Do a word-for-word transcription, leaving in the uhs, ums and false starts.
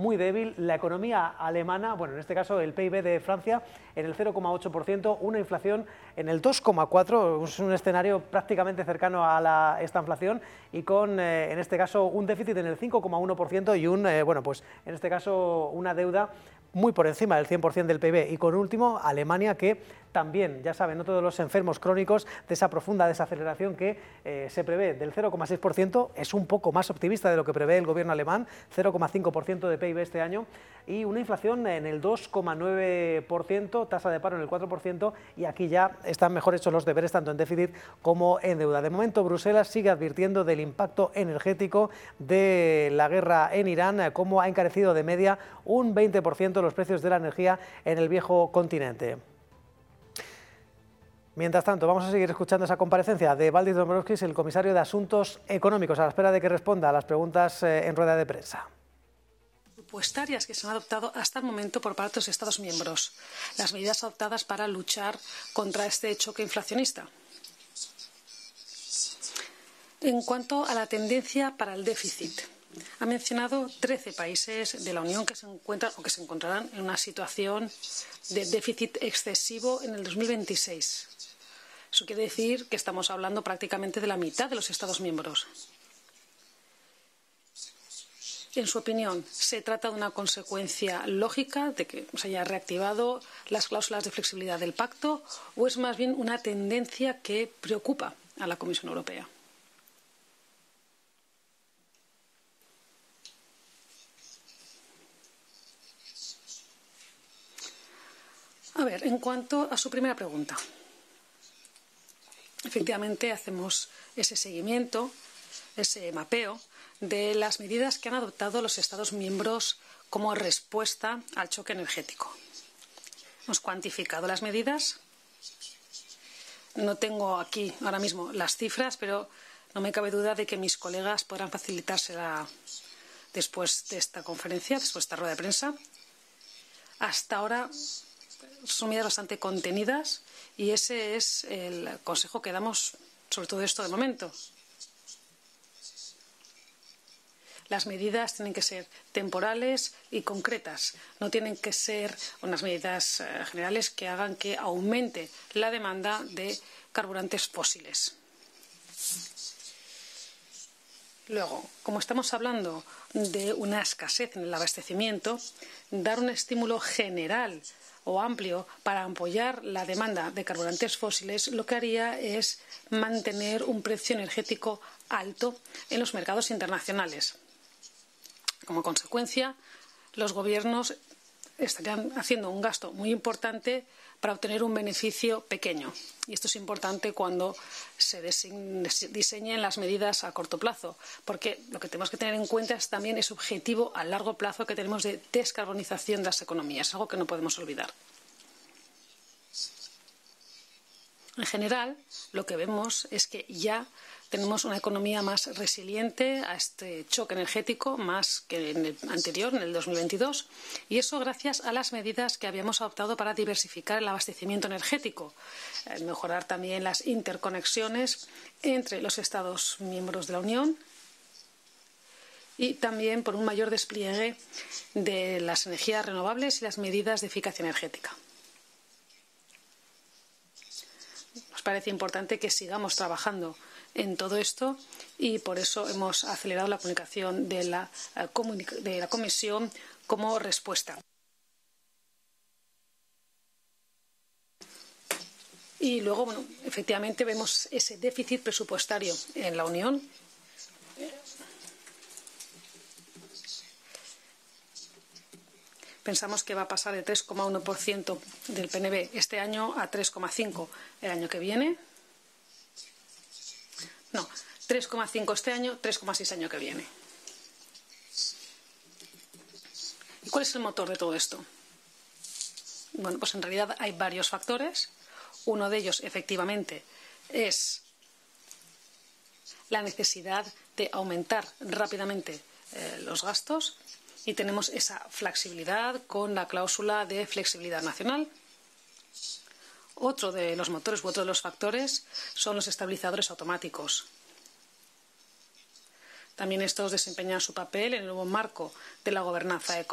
muy débil. La economía alemana, bueno, en este caso el P I B de Francia, en el cero coma ocho por ciento, una inflación en el dos coma cuatro por ciento, es un escenario prácticamente cercano a la, esta inflación, y con, eh, en este caso, un déficit en el cinco coma uno por ciento y un, eh, bueno, pues en este caso, una deuda muy por encima del cien por cien del P I B. Y con último, Alemania, que también, ya saben, no todos los enfermos crónicos de esa profunda desaceleración que eh, se prevé del cero coma seis por ciento, es un poco más optimista de lo que prevé el gobierno alemán, cero coma cinco por ciento de P I B este año, y una inflación en el dos coma nueve por ciento, tasa de paro en el cuatro por ciento, y aquí ya están mejor hechos los deberes tanto en déficit como en deuda. De momento, Bruselas sigue advirtiendo del impacto energético de la guerra en Irán, como ha encarecido de media un veinte por ciento los precios de la energía en el viejo continente. Mientras tanto, vamos a seguir escuchando esa comparecencia de Valdis Dombrovskis, el comisario de Asuntos Económicos, a la espera de que responda a las preguntas en rueda de prensa. Presupuestarias que se han adoptado hasta el momento por parte de los Estados miembros, las medidas adoptadas para luchar contra este choque inflacionista. En cuanto a la tendencia para el déficit, ha mencionado trece países de la Unión que se encuentran o que se encontrarán en una situación de déficit excesivo en el dos mil veintiséis. Eso quiere decir que estamos hablando prácticamente de la mitad de los Estados miembros. En su opinión, ¿se trata de una consecuencia lógica de que se haya reactivado las cláusulas de flexibilidad del pacto, o es más bien una tendencia que preocupa a la Comisión Europea? A ver, en cuanto a su primera pregunta, efectivamente hacemos ese seguimiento, ese mapeo de las medidas que han adoptado los Estados miembros como respuesta al choque energético. Hemos cuantificado las medidas. No tengo aquí ahora mismo las cifras, pero no me cabe duda de que mis colegas podrán facilitársela después de esta conferencia, después de esta rueda de prensa. Hasta ahora son medidas bastante contenidas y ese es el consejo que damos sobre todo esto de momento. Las medidas tienen que ser temporales y concretas, no tienen que ser unas medidas eh, generales que hagan que aumente la demanda de carburantes fósiles. Luego, como estamos hablando de una escasez en el abastecimiento, dar un estímulo general o amplio para apoyar la demanda de carburantes fósiles lo que haría es mantener un precio energético alto en los mercados internacionales. Como consecuencia, los gobiernos estarían haciendo un gasto muy importante para obtener un beneficio pequeño. Y esto es importante cuando se diseñen las medidas a corto plazo, porque lo que tenemos que tener en cuenta es también ese objetivo a largo plazo que tenemos de descarbonización de las economías, algo que no podemos olvidar. En general, lo que vemos es que ya tenemos una economía más resiliente a este choque energético, más que en el anterior, en el dos mil veintidós, y eso gracias a las medidas que habíamos adoptado para diversificar el abastecimiento energético, eh, mejorar también las interconexiones entre los Estados miembros de la Unión y también por un mayor despliegue de las energías renovables y las medidas de eficacia energética. Nos parece importante que sigamos trabajando en todo esto y por eso hemos acelerado la comunicación de la, de la Comisión como respuesta. Y luego, bueno, efectivamente vemos ese déficit presupuestario en la Unión. Pensamos que va a pasar de tres coma uno por ciento del P N B este año a tres coma cinco por ciento el año que viene. No, tres coma cinco este año, tres coma seis el año que viene. ¿Y cuál es el motor de todo esto? Bueno, pues en realidad hay varios factores. Uno de ellos, efectivamente, es la necesidad de aumentar rápidamente eh, los gastos y tenemos esa flexibilidad con la cláusula de flexibilidad nacional. Otro de los motores u otro de los factores son los estabilizadores automáticos. También estos desempeñan su papel en el nuevo marco de la gobernanza económica.